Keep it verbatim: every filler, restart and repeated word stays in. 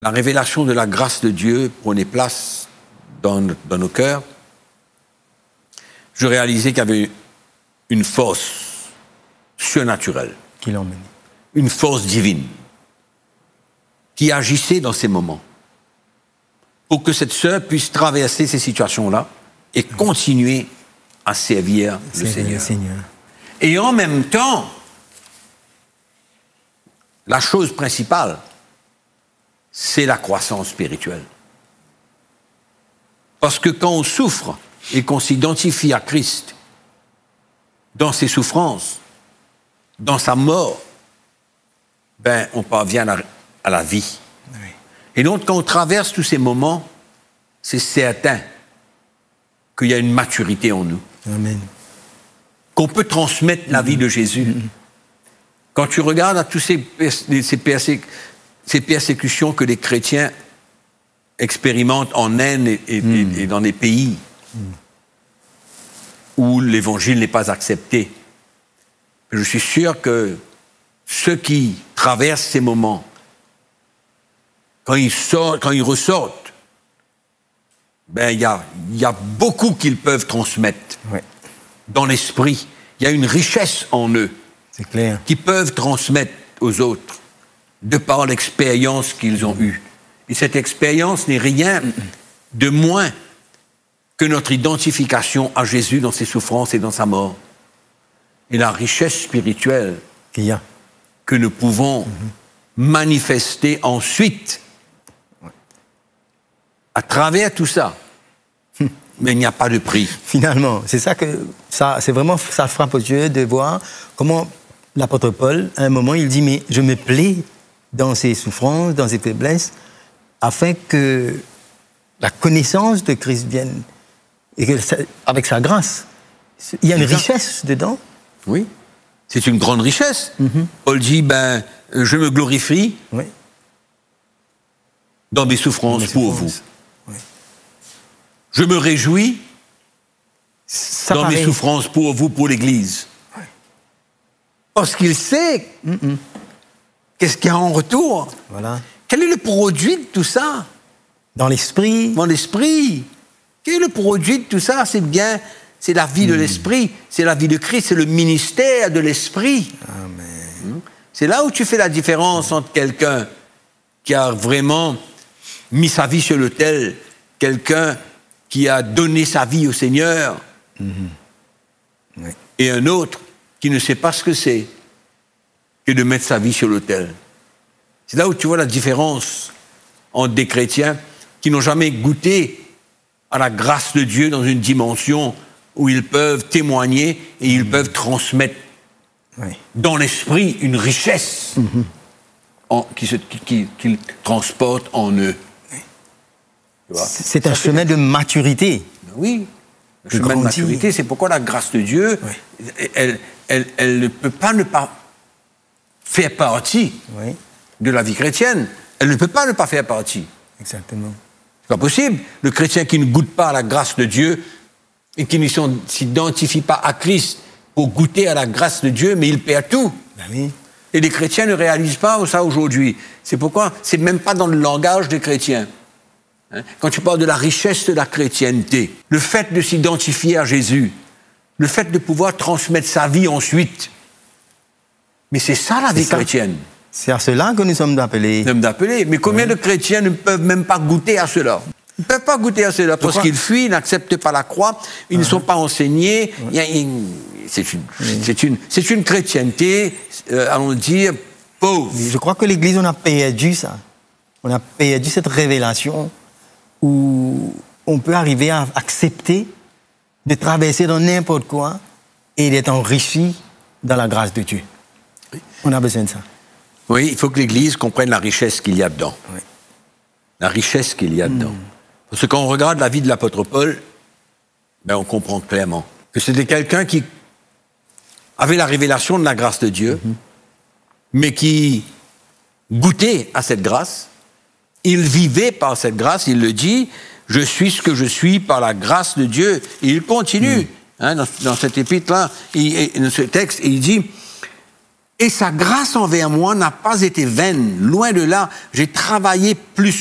la révélation de la grâce de Dieu prenait place dans, dans nos cœurs, je réalisais qu'il y avait une force surnaturelle, qui l'emmène, une force divine, qui agissait dans ces moments, pour que cette sœur puisse traverser ces situations-là et continuer à servir le Seigneur. le Seigneur. Et en même temps, la chose principale, c'est la croissance spirituelle. Parce que quand on souffre et qu'on s'identifie à Christ, dans ses souffrances, dans sa mort, ben, on parvient à la, à la vie. Oui. Et donc, quand on traverse tous ces moments, c'est certain qu'il y a une maturité en nous. Amen. Qu'on peut transmettre la vie de Jésus. Mm-hmm. Quand tu regardes à tous ces, ces, persé, ces persécutions que les chrétiens expérimentent en Inde et, et, mm. et dans des pays mm. où l'évangile n'est pas accepté, je suis sûr que ceux qui traversent ces moments, quand ils sortent, quand ils ressortent, ben il y a, y a beaucoup qu'ils peuvent transmettre ouais. dans l'esprit. Il y a une richesse en eux. C'est clair. Qui peuvent transmettre aux autres de par l'expérience qu'ils ont eue. Et cette expérience n'est rien de moins que notre identification à Jésus dans ses souffrances et dans sa mort. Et la richesse spirituelle qu'il y a. que nous pouvons mm-hmm. manifester ensuite à travers tout ça. Mais il n'y a pas de prix. Finalement, c'est ça que ça, c'est vraiment ça frappe aux yeux de voir comment l'apôtre Paul, à un moment, il dit mais je me plais dans ces souffrances, dans ces faiblesses, afin que la connaissance de Christ vienne et que avec sa grâce, il y a une richesse dedans. Oui, c'est une grande richesse. Mm-hmm. Paul dit ben je me glorifie oui. dans mes souffrances, mes souffrances. pour vous. Oui. Je me réjouis Ça dans paraît... mes souffrances pour vous, pour l'Église. Ouais. Parce qu'il sait Mm-mm. qu'est-ce qu'il y a en retour. Voilà. Quel est le produit de tout ça? Dans l'esprit. Dans l'esprit. Quel est le produit de tout ça? C'est bien, c'est la vie mm. de l'esprit, c'est la vie de Christ, c'est le ministère de l'esprit. Amen. C'est là où tu fais la différence entre quelqu'un qui a vraiment mis sa vie sur l'autel, quelqu'un qui a donné sa vie au Seigneur, mm-hmm. oui. et un autre qui ne sait pas ce que c'est que de mettre sa vie sur l'autel. C'est là où tu vois la différence entre des chrétiens qui n'ont jamais goûté à la grâce de Dieu dans une dimension où ils peuvent témoigner et ils mm-hmm. peuvent transmettre oui. dans l'esprit une richesse mm-hmm. en, qui, se, qui, qui, qu'ils transportent en eux. C'est un ça, chemin c'est... de maturité. Oui, le chemin grandir. de maturité, c'est pourquoi la grâce de Dieu, oui. elle, elle, elle ne peut pas ne pas faire partie oui. de la vie chrétienne. Elle ne peut pas ne pas faire partie. Exactement. C'est pas possible. Le chrétien qui ne goûte pas à la grâce de Dieu et qui ne s'identifie pas à Christ pour goûter à la grâce de Dieu, mais il perd tout. Ben oui. Et les chrétiens ne réalisent pas ça aujourd'hui. C'est pourquoi c'est même pas dans le langage des chrétiens. Quand tu parles de la richesse de la chrétienté, le fait de s'identifier à Jésus, le fait de pouvoir transmettre sa vie ensuite, mais c'est ça la vie chrétienne. C'est à cela que nous sommes appelés. Nous sommes appelés. Mais combien oui. de chrétiens ne peuvent même pas goûter à cela? Ils ne peuvent pas goûter à cela parce qu'ils fuient, ils n'acceptent pas la croix, ils uh-huh. ne sont pas enseignés. Uh-huh. Il y a une, c'est, une, oui. c'est, une, c'est une chrétienté, euh, allons dire, pauvre. Je crois que l'Église, on a perdu ça. On a perdu cette révélation où on peut arriver à accepter de traverser dans n'importe quoi et d'être enrichi dans la grâce de Dieu. Oui. On a besoin de ça. Oui, il faut que l'Église comprenne la richesse qu'il y a dedans. Oui. La richesse qu'il y a dedans. Mm. Parce que quand on regarde la vie de l'apôtre Paul, ben on comprend clairement que c'était quelqu'un qui avait la révélation de la grâce de Dieu, mm-hmm. mais qui goûtait à cette grâce. Il vivait par cette grâce, il le dit, je suis ce que je suis par la grâce de Dieu. Et il continue, mmh. hein, dans, dans cet épître-là, il, dans ce texte, il dit, Et sa grâce envers moi n'a pas été vaine. Loin de là, j'ai travaillé plus